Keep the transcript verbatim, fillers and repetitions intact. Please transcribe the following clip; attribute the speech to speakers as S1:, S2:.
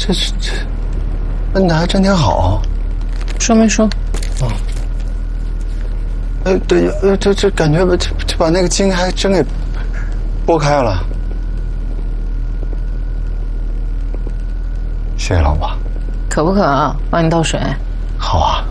S1: 这这这摁的还真挺好。
S2: 说没说？
S1: 哦。呃，对，呃，这这感觉这这把那个筋还真给拨开了。谢谢老婆。
S2: 渴不渴啊？帮你倒水。
S1: 好啊。